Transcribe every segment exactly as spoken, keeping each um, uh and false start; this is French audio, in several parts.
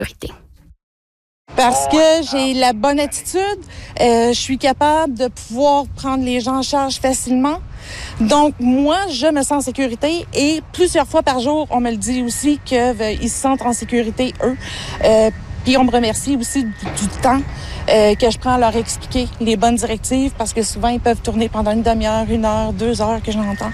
sécurité. Parce que j'ai la bonne attitude, euh, je suis capable de pouvoir prendre les gens en charge facilement. Donc, moi, je me sens en sécurité et plusieurs fois par jour, on me le dit aussi qu'ils euh, se sentent en sécurité, eux. Euh, puis on me remercie aussi du, du temps euh, que je prends à leur expliquer les bonnes directives parce que souvent, ils peuvent tourner pendant une demi-heure, une heure, deux heures que j'entends.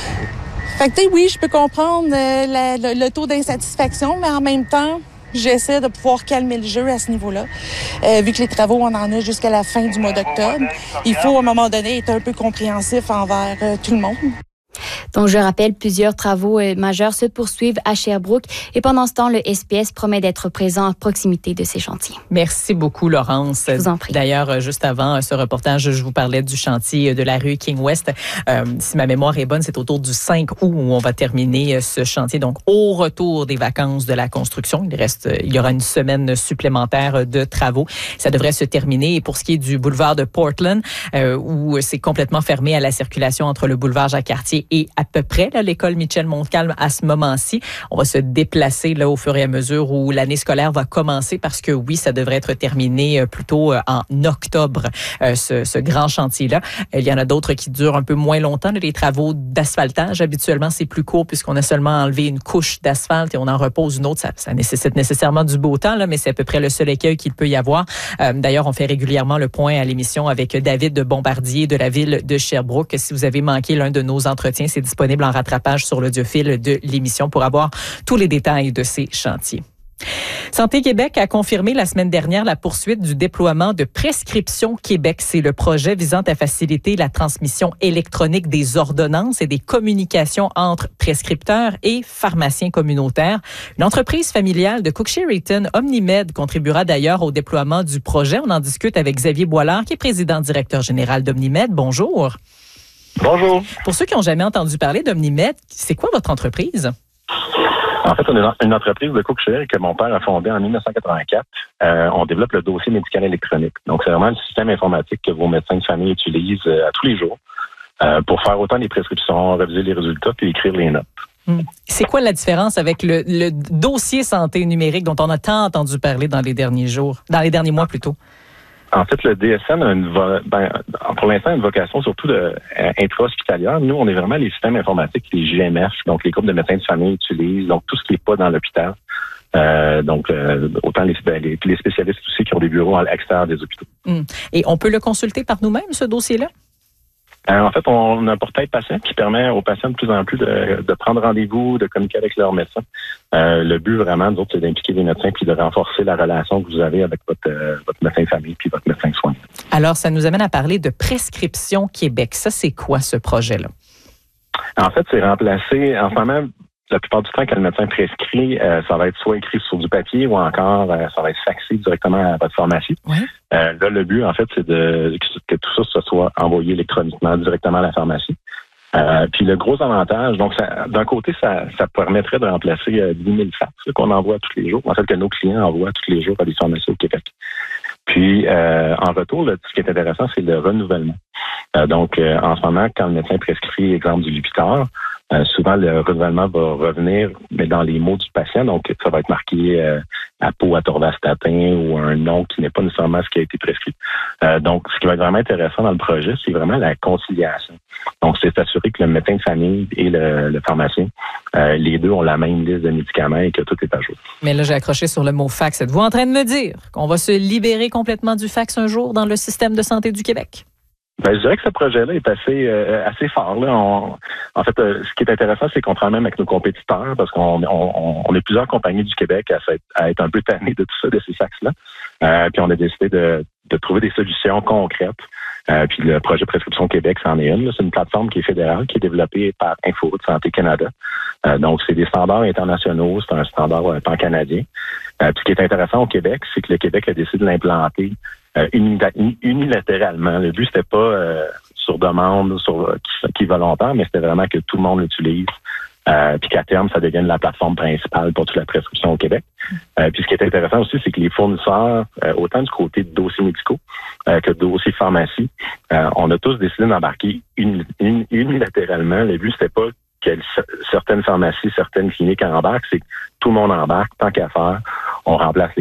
Fait que, tu sais, oui, je peux comprendre euh, la, le, le taux d'insatisfaction, mais en même temps, j'essaie de pouvoir calmer le jeu à ce niveau-là. Euh, vu que les travaux, on en a jusqu'à la fin du mois d'octobre, il faut à un moment donné être un peu compréhensif envers euh, tout le monde. Donc, je rappelle, plusieurs travaux euh, majeurs se poursuivent à Sherbrooke et pendant ce temps, le S P S promet d'être présent à proximité de ces chantiers. Merci beaucoup, Laurence. Je vous en prie. D'ailleurs, juste avant ce reportage, je vous parlais du chantier de la rue King West. Euh, si ma mémoire est bonne, c'est autour du cinq août où on va terminer ce chantier. Donc, au retour des vacances de la construction, il reste, il y aura une semaine supplémentaire de travaux. Ça devrait se terminer. Et pour ce qui est du boulevard de Portland, euh, où c'est complètement fermé à la circulation entre le boulevard Jacques-Cartier et à peu près là, l'école Michel-Montcalm à ce moment-ci. On va se déplacer là au fur et à mesure où l'année scolaire va commencer parce que oui, ça devrait être terminé euh, plutôt euh, en octobre, euh, ce, ce grand chantier-là. Il y en a d'autres qui durent un peu moins longtemps. Là, les travaux d'asphaltage, habituellement, c'est plus court puisqu'on a seulement enlevé une couche d'asphalte et on en repose une autre. Ça, ça nécessite nécessairement du beau temps, là, mais c'est à peu près le seul écueil qu'il peut y avoir. Euh, d'ailleurs, on fait régulièrement le point à l'émission avec David de Bombardier de la ville de Sherbrooke. Si vous avez manqué l'un de nos entretiens, c'est disponible en rattrapage sur l'audiofil de l'émission pour avoir tous les détails de ces chantiers. Santé Québec a confirmé la semaine dernière la poursuite du déploiement de Prescription Québec. C'est le projet visant à faciliter la transmission électronique des ordonnances et des communications entre prescripteurs et pharmaciens communautaires. Une entreprise familiale de Cook-Sherrington, Omnimed, contribuera d'ailleurs au déploiement du projet. On en discute avec Xavier Boilard, qui est président-directeur général d'Omnimed. Bonjour. Bonjour. Pour ceux qui n'ont jamais entendu parler d'Omnimed, c'est quoi votre entreprise? En fait, on est une entreprise de Cook-Sherrington que mon père a fondée en dix-neuf cent quatre-vingt-quatre. Euh, on développe le dossier médical électronique. Donc, c'est vraiment le système informatique que vos médecins de famille utilisent euh, à tous les jours euh, pour faire autant les prescriptions, réviser les résultats puis écrire les notes. Hum. C'est quoi la différence avec le, le dossier santé numérique dont on a tant entendu parler dans les derniers jours, dans les derniers mois plutôt? En fait, le D S N a une vo- ben, pour l'instant une vocation surtout de, euh, intra-hospitalière. Nous, on est vraiment les systèmes informatiques, les G M F, donc les groupes de médecins de famille utilisent, donc tout ce qui n'est pas dans l'hôpital. Euh, donc, euh, autant les, les, les spécialistes aussi qui ont des bureaux à l'extérieur des hôpitaux. Hum. Et on peut le consulter par nous-mêmes, ce dossier-là? Euh, en fait, on a un portail patient qui permet aux patients de plus en plus de, de prendre rendez-vous, de communiquer avec leur médecin. Euh, le but vraiment, nous autres, c'est d'impliquer les médecins puis de renforcer la relation que vous avez avec votre, euh, votre médecin de famille puis votre médecin de soins. Alors, ça nous amène à parler de Prescription Québec. Ça, c'est quoi ce projet-là? En fait, c'est remplacer, en ce moment, la plupart du temps, quand le médecin prescrit, euh, ça va être soit écrit sur du papier ou encore euh, ça va être faxé directement à votre pharmacie. Oui. Euh, là, le but, en fait, c'est de que tout ça, ça soit envoyé électroniquement directement à la pharmacie. Euh, puis le gros avantage, donc ça, d'un côté, ça, ça permettrait de remplacer euh, dix mille fax là, qu'on envoie tous les jours, en fait que nos clients envoient tous les jours à des pharmacies au Québec. Puis euh, en retour, là, ce qui est intéressant, c'est le renouvellement. Euh, donc euh, en ce moment, quand le médecin prescrit, exemple du Lipitor, euh, souvent le renouvellement va revenir, mais dans les mots du patient, donc ça va être marqué euh, apo atorvastatin ou un nom qui n'est pas nécessairement ce qui a été prescrit. Euh, donc, ce qui va être vraiment intéressant dans le projet, c'est vraiment la conciliation. Donc, c'est s'assurer que le médecin de famille et le, le pharmacien, euh, les deux ont la même liste de médicaments et que tout est à jour. Mais là, j'ai accroché sur le mot fax. Êtes-vous en train de me dire qu'on va se libérer complètement du fax un jour dans le système de santé du Québec? Ben, je dirais que ce projet-là est assez euh, assez fort. Là. On, en fait, euh, ce qui est intéressant, c'est qu'on travaille même avec nos compétiteurs parce qu'on on, on est plusieurs compagnies du Québec à, à être un peu tannées de tout ça, de ces fax-là. Euh, puis on a décidé de, de trouver des solutions concrètes. Euh, puis le projet Prescription Québec, c'en est une. Là. C'est une plateforme qui est fédérale, qui est développée par Inforoute Santé Canada. Euh, donc, c'est des standards internationaux, c'est un standard euh, pan-canadien. Euh, puis ce qui est intéressant au Québec, c'est que le Québec a décidé de l'implanter euh, unilatéralement. Le but, c'était pas euh, sur demande ou sur qui, qui est volontaire, mais c'était vraiment que tout le monde l'utilise. Euh, puis qu'à terme, ça devienne la plateforme principale pour toute la prescription au Québec. Euh, puis ce qui est intéressant aussi, c'est que les fournisseurs, euh, autant du côté de dossiers médicaux euh, que de dossiers pharmacie, euh, on a tous décidé d'embarquer uni- uni- unilatéralement. Le but, c'était pas que certaines pharmacies, certaines cliniques embarquent, c'est que tout le monde embarque, tant qu'à faire, on remplace les